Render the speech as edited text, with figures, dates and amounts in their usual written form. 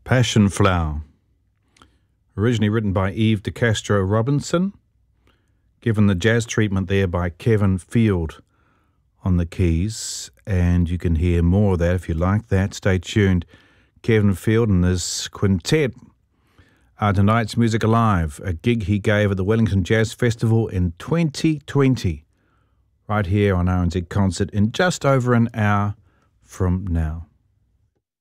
Passion Flower, originally written by Eve De Castro Robinson, given the jazz treatment there by Kevin Field on the keys, and you can hear more of that if you like that. Stay tuned. Kevin Field and his quintet are tonight's Music Alive, a gig he gave at the Wellington Jazz Festival in 2020, right here on RNZ Concert in just over an hour from now.